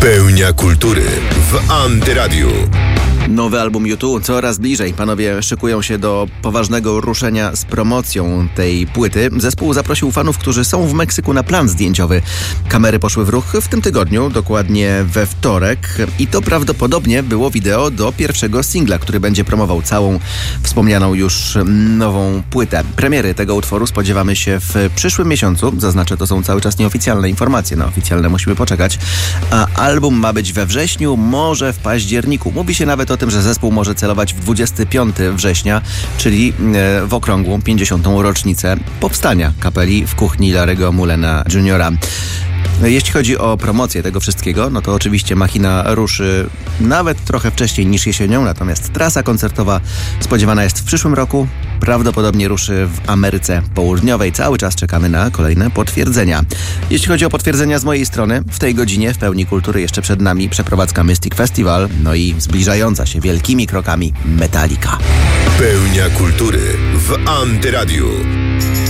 Pełnia kultury w Antyradiu. Nowy album U2 coraz bliżej. Panowie szykują się do poważnego ruszenia z promocją tej płyty. Zespół zaprosił fanów, którzy są w Meksyku, na plan zdjęciowy. Kamery poszły w ruch w tym tygodniu, dokładnie we wtorek. I to prawdopodobnie było wideo do pierwszego singla, który będzie promował całą wspomnianą już nową płytę. Premiery tego utworu spodziewamy się w przyszłym miesiącu. Zaznaczę, to są cały czas nieoficjalne informacje. Na oficjalne musimy poczekać. A album ma być we wrześniu, może w październiku. Mówi się nawet o tym, że zespół może celować w 25 września, czyli w okrągłą 50. rocznicę powstania kapeli w kuchni Larry'ego Mulena Jr. Jeśli chodzi o promocję tego wszystkiego, no to oczywiście machina ruszy nawet trochę wcześniej niż jesienią, natomiast trasa koncertowa spodziewana jest w przyszłym roku. Prawdopodobnie ruszy w Ameryce Południowej. Cały czas czekamy na kolejne potwierdzenia. Jeśli chodzi o potwierdzenia z mojej strony, w tej godzinie w Pełni Kultury jeszcze przed nami przeprowadzka Mystic Festival, no i zbliżająca się wielkimi krokami Metallica. Pełnia kultury w Antyradiu.